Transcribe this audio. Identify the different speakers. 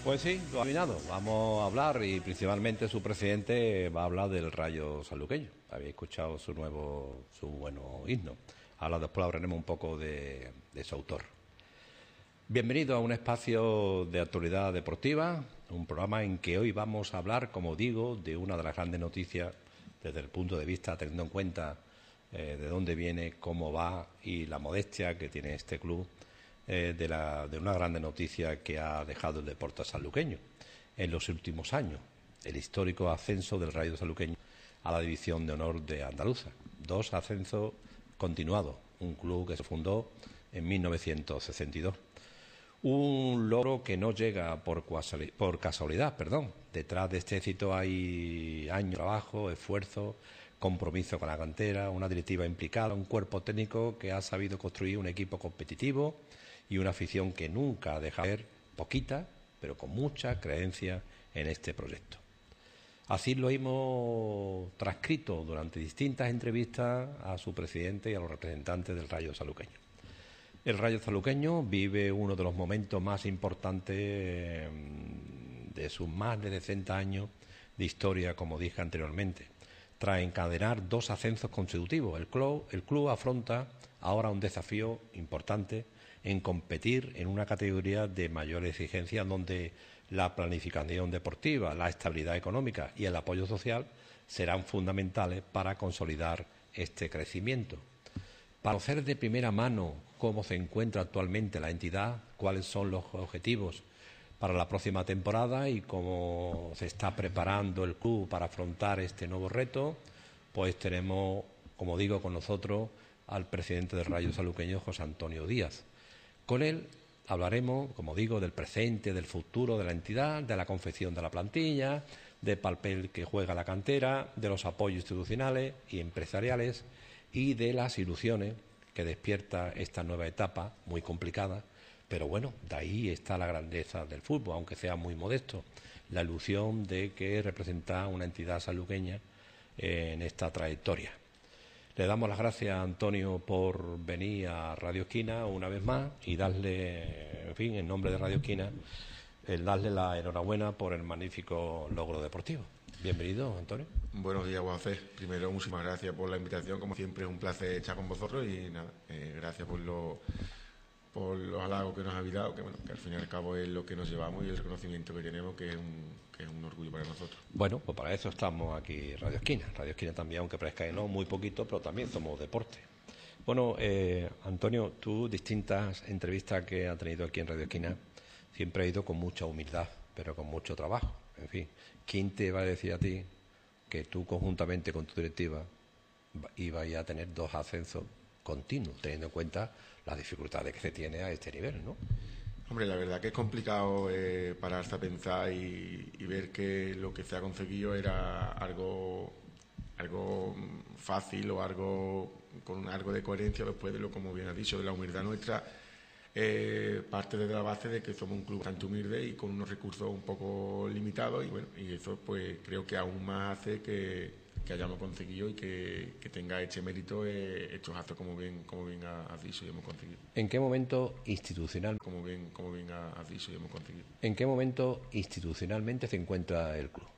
Speaker 1: Pues sí, lo ha adivinado. Vamos a hablar y principalmente su presidente va a hablar del Rayo Sanluqueño. Habéis escuchado su bueno himno. Ahora después hablaremos un poco de su autor. Bienvenido a un espacio de actualidad deportiva, un programa en que hoy vamos a hablar, como digo, de una de las grandes noticias desde el punto de vista, teniendo en cuenta de dónde viene, cómo va y la modestia que tiene este club. De una grande noticia que ha dejado el deporte sanluqueño en los últimos años, el histórico ascenso del Rayo Sanluqueño a la División de Honor de Andaluza. 2 ascensos continuados, un club que se fundó en 1962. Un logro que no llega por casualidad. Detrás de este éxito hay años de trabajo, esfuerzo, compromiso con la cantera, una directiva implicada, un cuerpo técnico que ha sabido construir un equipo competitivo y una afición que nunca ha dejado de ver, poquita, pero con mucha creencia en este proyecto. Así lo hemos transcrito durante distintas entrevistas a su presidente y a los representantes del Rayo Sanluqueño. El Rayo Sanluqueño vive uno de los momentos más importantes de sus más de 60 años de historia, como dije anteriormente. Tras encadenar 2 ascensos consecutivos, el club afronta ahora un desafío importante en competir en una categoría de mayor exigencia donde la planificación deportiva, la estabilidad económica y el apoyo social serán fundamentales para consolidar este crecimiento. Para conocer de primera mano cómo se encuentra actualmente la entidad, cuáles son los objetivos para la próxima temporada y cómo se está preparando el club para afrontar este nuevo reto, pues tenemos, como digo, con nosotros al presidente del Rayo Sanluqueño, José Antonio Díaz. Con él hablaremos, como digo, del presente, del futuro de la entidad, de la confección de la plantilla, del papel que juega la cantera, de los apoyos institucionales y empresariales y de las ilusiones que despierta esta nueva etapa, muy complicada, pero bueno, de ahí está la grandeza del fútbol, aunque sea muy modesto, la ilusión de que representa una entidad sanluqueña en esta trayectoria. Le damos las gracias a Antonio por venir a Radio Esquina una vez más y darle, en fin, en nombre de Radio Esquina, darle la enhorabuena por el magnífico logro deportivo. Bienvenido, Antonio.
Speaker 2: Buenos días, Juanfe. Primero, muchísimas gracias por la invitación. Como siempre, es un placer estar con vosotros y nada, gracias por los halagos que nos habéis dado, que bueno, que al fin y al cabo es lo que nos llevamos y el reconocimiento que tenemos, que es un orgullo para nosotros.
Speaker 1: Bueno, pues para eso estamos aquí Radio Esquina. Radio Esquina también, aunque parezca que no, muy poquito, pero también somos deporte. Bueno, Antonio, tú distintas entrevistas que has tenido aquí en Radio Esquina siempre has ido con mucha humildad, pero con mucho trabajo. En fin, ¿quién te va a decir a ti que tú conjuntamente con tu directiva ibas a tener 2 ascensos continuos, teniendo en cuenta las dificultades que se tiene a este nivel, ¿no?
Speaker 2: Hombre, la verdad que es complicado pararse a pensar y ver que lo que se ha conseguido era algo fácil o algo con algo de coherencia después de lo, como bien has dicho, de la humildad nuestra. Parte desde la base de que somos un club bastante humilde y con unos recursos un poco limitados y bueno, y eso pues creo que aún más hace que hayamos conseguido y que tenga este mérito estos actos como bien has dicho y hemos conseguido.
Speaker 1: ¿En qué momento
Speaker 2: como bien has dicho y hemos conseguido?
Speaker 1: ¿En qué momento institucionalmente se encuentra el club?